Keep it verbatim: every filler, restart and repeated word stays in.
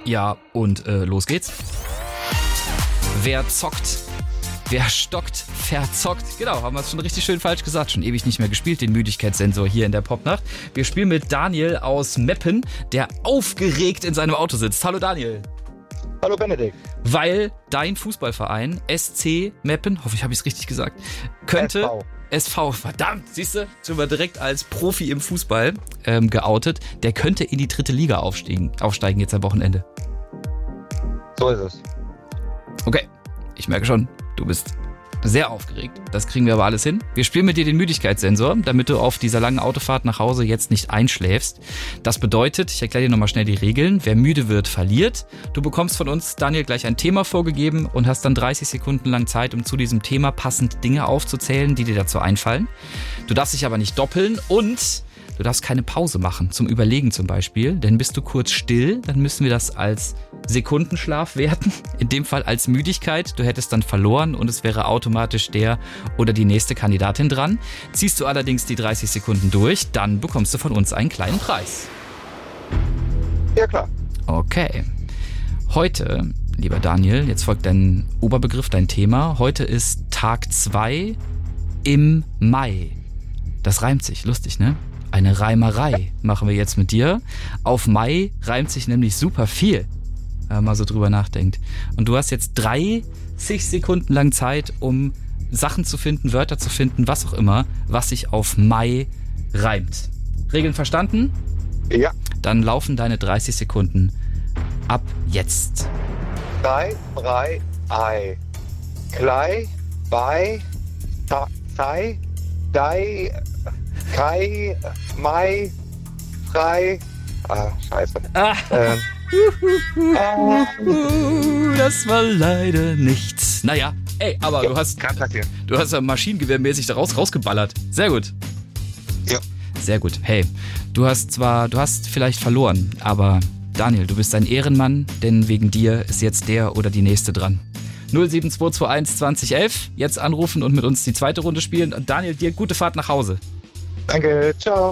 Ja, und äh, los geht's. Wer zockt, wer stockt, verzockt. Genau, haben wir es schon richtig schön falsch gesagt. Schon ewig nicht mehr gespielt, den Müdigkeitssensor hier in der Popnacht. Wir spielen mit Daniel aus Meppen, der aufgeregt in seinem Auto sitzt. Hallo Daniel. Hallo Benedikt. Weil dein Fußballverein S C Meppen, hoffe ich, habe ich es richtig gesagt, könnte... S V. S V, verdammt, siehst du, sind wir direkt als Profi im Fußball ähm, geoutet. Der könnte in die dritte Liga aufsteigen, aufsteigen jetzt am Wochenende. So ist es. Okay, ich merke schon, du bist sehr aufgeregt. Das kriegen wir aber alles hin. Wir spielen mit dir den Müdigkeitssensor, damit du auf dieser langen Autofahrt nach Hause jetzt nicht einschläfst. Das bedeutet, ich erkläre dir nochmal schnell die Regeln. Wer müde wird, verliert. Du bekommst von uns, Daniel, gleich ein Thema vorgegeben und hast dann dreißig Sekunden lang Zeit, um zu diesem Thema passend Dinge aufzuzählen, die dir dazu einfallen. Du darfst dich aber nicht doppeln und du darfst keine Pause machen, zum Überlegen zum Beispiel. Denn bist du kurz still, dann müssen wir das als Sekundenschlaf werten. In dem Fall als Müdigkeit. Du hättest dann verloren und es wäre automatisch der oder die nächste Kandidatin dran. Ziehst du allerdings die dreißig Sekunden durch, dann bekommst du von uns einen kleinen Preis. Ja, klar. Okay. Heute, lieber Daniel, jetzt folgt dein Oberbegriff, dein Thema. Heute ist Tag zwei im Mai. Das reimt sich, lustig, ne? Eine Reimerei machen wir jetzt mit dir. Auf Mai reimt sich nämlich super viel, wenn man mal so drüber nachdenkt. Und du hast jetzt dreißig Sekunden lang Zeit, um Sachen zu finden, Wörter zu finden, was auch immer, was sich auf Mai reimt. Regeln verstanden? Ja. Dann laufen deine dreißig Sekunden ab jetzt. Drei, drei, ei. Klei, bei, ta, sei, dei, kai, mai, frei. Ah, scheiße. Ah. Ähm. Uh, das war leider nichts. Naja, ey, aber Ja, du hast kann passieren. du hast ja maschinengewehrmäßig da raus, rausgeballert. Sehr gut. Ja. Sehr gut. Hey, du hast zwar, du hast vielleicht verloren, aber Daniel, du bist ein Ehrenmann, denn wegen dir ist jetzt der oder die nächste dran. null sieben zwei zwei eins zwanzig elf, jetzt anrufen und mit uns die zweite Runde spielen. Und Daniel, dir gute Fahrt nach Hause. Danke, ciao.